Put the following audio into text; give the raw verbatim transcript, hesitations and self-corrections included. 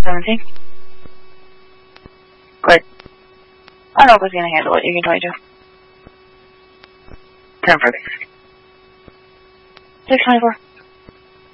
seventeen. Great. I don't know if it's going to handle it. You can twenty-two. ten for six twenty-four.